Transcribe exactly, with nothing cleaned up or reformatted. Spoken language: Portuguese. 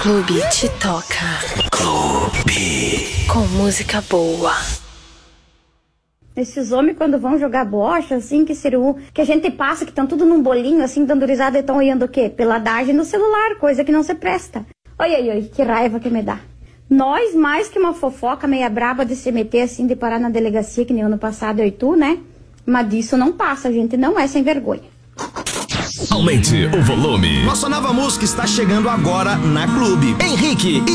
Clube te toca. Clube. Com música boa. Esses homens quando vão jogar bocha, assim, que seru, que a gente passa, que estão tudo num bolinho, assim, dando risada e estão olhando o quê? Peladagem no celular, coisa que não se presta. Oi, oi, oi, que raiva que me dá. Nós, mais que uma fofoca meia braba de se meter, assim, de parar na delegacia, que nem ano passado eu e tu, né? Mas disso não passa, a gente não é sem vergonha. Aumente o volume. Nossa nova música está chegando agora na Clube. Henrique e